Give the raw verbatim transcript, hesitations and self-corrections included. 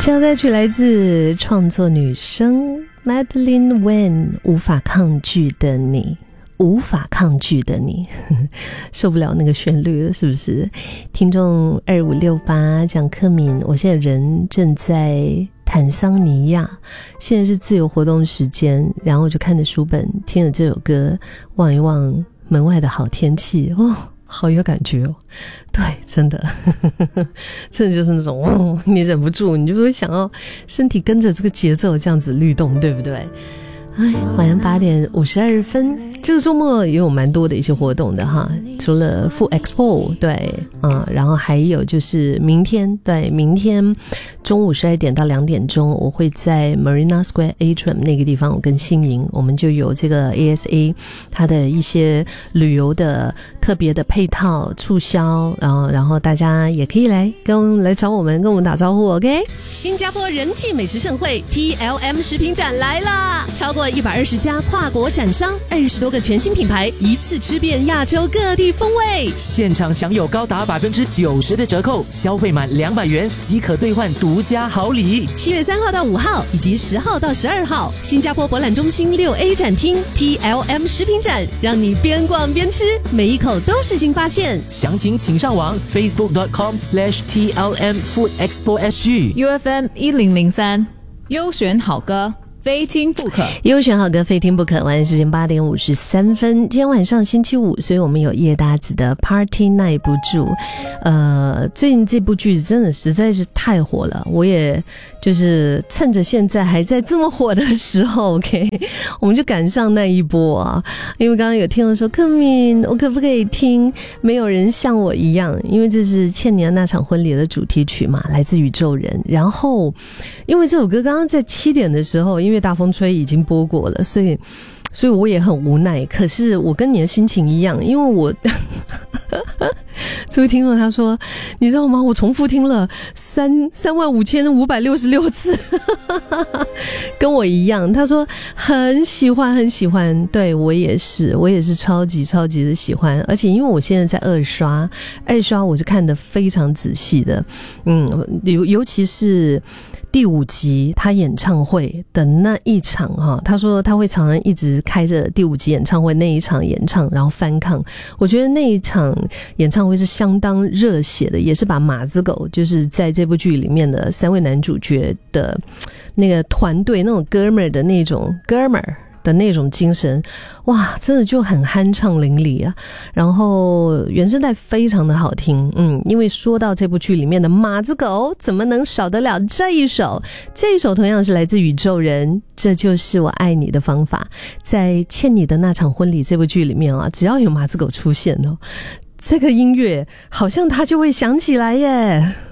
这首歌曲来自创作女生 Madeline Wen， 无法抗拒的你，无法抗拒的你，受不了那个旋律了，是不是？听众二五六八讲克敏，我现在人正在坦桑尼亚，现在是自由活动时间，然后我就看着书本，听着这首歌，望一望门外的好天气，哦，好有感觉哦。对，真的真的就是那种、哦、你忍不住，你就会想要身体跟着这个节奏这样子律动，对不对？哎，晚上八点五十二分，这个周末也有蛮多的一些活动的哈，除了 Food Expo， 对，嗯，然后还有就是明天，对，明天中午十二点到两点钟，我会在 Marina Square Atrium 那个地方，我跟新营，我们就有这个 A S A 它的一些旅游的特别的配套促销，然后然后大家也可以来跟来找我们，跟我们打招呼 ，OK？ 新加坡人气美食盛会 T L M 食品展来啦！超过一百二十家跨国展商，二十多个全新品牌，一次吃遍亚洲各地风味。 现场享有高达百分之九十的折扣，消费满两百元即可兑换独家好礼。 七月三号到五号以及十号到十二号，新加坡博览中心六 A 展厅 T L M 食品展，让你边逛边吃，每一口都是新发现。 详情请上网 facebook dot com slash T L M Food Expo S G U F M 一零零三优选好歌。非听不可， 优选好歌非听不可。晚上时间八点五十三分，今天晚上星期五，所以我们有叶搭子的 Party 耐不住。呃，最近这部剧真的实在是太火了，我也就是趁着现在还在这么火的时候 ，OK， 我们就赶上那一波啊。因为刚刚有听众说，克敏，我可不可以听没有人像我一样？因为这是倩妮那场婚礼的主题曲嘛，来自宇宙人。然后，因为这首歌刚刚在七点的时候，因为大风吹已经播过了，所以所以我也很无奈。可是我跟你的心情一样，因为我这位听众他说，你知道吗？我重复听了三三万五千五百六十六次，跟我一样。他说很喜欢，很喜欢。对，我也是，我也是超级超级的喜欢。而且因为我现在在二刷，二刷我是看得非常仔细的，嗯，尤尤其是第五集他演唱会的那一场哈，他说他会常常一直开着第五集演唱会那一场演唱，然后翻唱。我觉得那一场演唱会是相当热血的，也是把马子狗就是在这部剧里面的三位男主角的那个团队那种哥们儿的那种哥们儿的那种精神，哇，真的就很酣畅淋漓啊！然后原声带非常的好听，嗯，因为说到这部剧里面的马子狗，怎么能少得了这一首？这一首同样是来自宇宙人，这就是我爱你的方法。在欠你的那场婚礼这部剧里面啊，只要有马子狗出现哦，这个音乐好像它就会响起来耶。